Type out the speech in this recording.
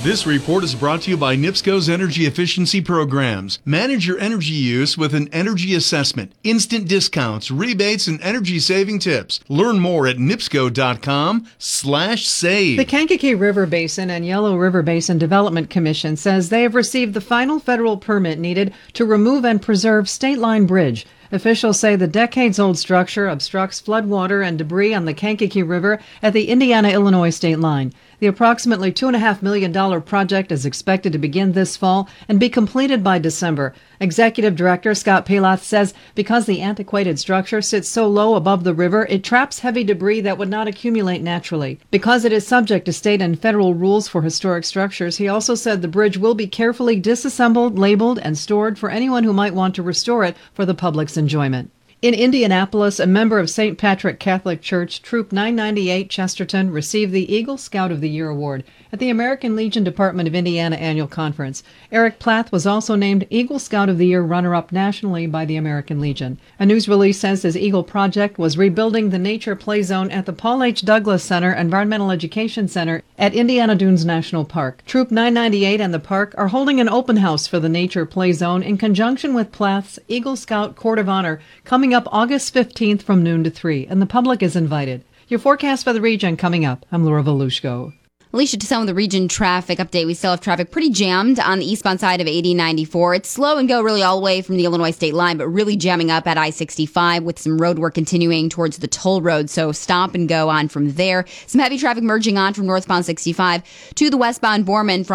This report is brought to you by NIPSCO's Energy Efficiency Programs. Manage your energy use with an energy assessment, instant discounts, rebates, and energy-saving tips. Learn more at nipsco.com/save. The Kankakee River Basin and Yellow River Basin Development Commission says they have received the final federal permit needed to remove and preserve State Line Bridge. Officials say the decades-old structure obstructs floodwater and debris on the Kankakee River at the Indiana-Illinois state line. The approximately $2.5 million project is expected to begin this fall and be completed by December. Executive Director Scott Palath says because the antiquated structure sits so low above the river, it traps heavy debris that would not accumulate naturally. Because it is subject to state and federal rules for historic structures, he also said the bridge will be carefully disassembled, labeled, and stored for anyone who might want to restore it for the public's enjoyment. In Indianapolis, a member of St. Patrick Catholic Church, Troop 998 Chesterton, received the Eagle Scout of the Year award at the American Legion Department of Indiana annual conference. Eric Plath was also named Eagle Scout of the Year runner-up nationally by the American Legion. A news release says his Eagle project was rebuilding the nature play zone at the Paul H. Douglas Center Environmental Education Center at Indiana Dunes National Park. Troop 998 and the park are holding an open house for the nature play zone in conjunction with Plath's Eagle Scout Court of Honor coming up August 15th from noon to 3, and the public is invited. Your forecast for the region coming up. I'm Laura Volushko. Alicia, to some of the region traffic update, we still have traffic pretty jammed on the eastbound side of 8094. It's slow and go really all the way from the Illinois state line, but really jamming up at I-65 with some road work continuing towards the toll road. So stop and go on from there. Some heavy traffic merging on from northbound 65 to the westbound Borman from